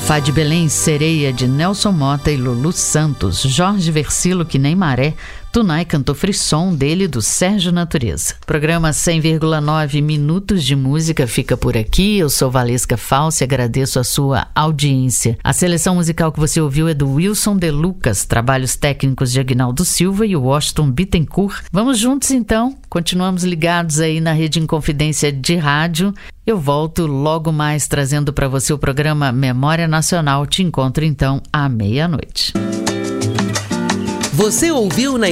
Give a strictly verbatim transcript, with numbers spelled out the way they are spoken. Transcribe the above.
Fafá de Belém, Sereia, de Nelson Mota e Lulu Santos. Jorge Versilo, Que Nem Maré. Tunai cantou Frisson, dele, do Sérgio Natureza. Programa cem vírgula nove minutos de música fica por aqui. Eu sou Valesca Falsi e agradeço a sua audiência. A seleção musical que você ouviu é do Wilson De Lucas, trabalhos técnicos de Aguinaldo Silva e Washington Bittencourt. Vamos juntos então, continuamos ligados aí na Rede Inconfidência de Rádio. Eu volto logo mais trazendo para você o programa Memória Nacional. Te encontro então à meia-noite. Você ouviu na